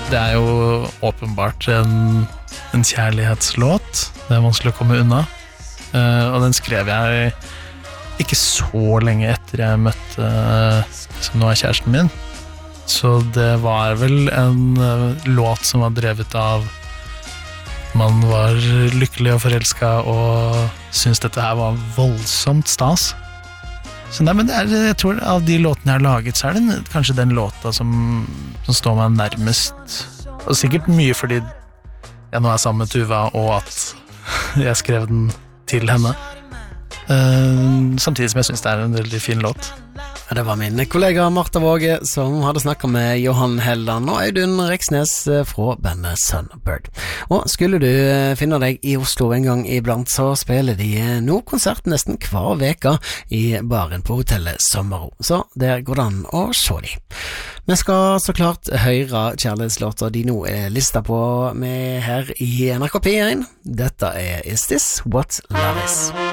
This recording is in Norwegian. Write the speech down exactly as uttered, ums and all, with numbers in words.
Det er jo åpenbart en, en kjærlighetslåt. Det er vanskelig å komme unna. Uh, og den skrev jeg ikke så lenge etter jeg møtte uh, som nå er kjæresten min. Så det var vel en uh, låt som var drevet av man var lykkelig og forelsket og syntes dette her var voldsomt stas. Så nei, men det er, jeg tror av de låtene jeg har laget, så er det kanskje den låta som, som står meg nærmest. Og sikkert mye fordi jeg nå er sammen med Tuva, og at jeg skrev den til henne. Uh, samtidig som jeg synes det er en veldig fin låt. Det var min kollega Martha Våge som hadde snakket med Johan Helland og Audun Reksnes fra bandet Sunbird. Og skulle du finne deg i Oslo en gang iblant, så spiller de nå konsert nesten hver veka i baren på hotellet Sommero. Så der går det an å se de. Vi skal så klart høre kjærlighetslåter de nå er listet på med her i N R K P én. Dette er Is This What Love Is?